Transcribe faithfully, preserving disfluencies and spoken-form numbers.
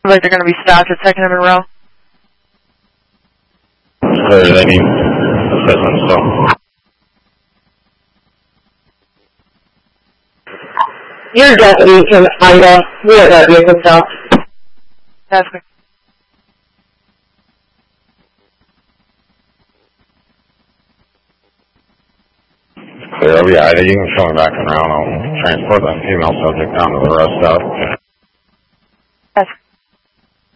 like they're going to be stopped at Second and Monroe. Clear, they need assistance, so. Your deputy can find out where that vehicle stopped. That's good. Clear, yeah, I think you can show me back around. I'll transport that female subject down to the rest stop. That's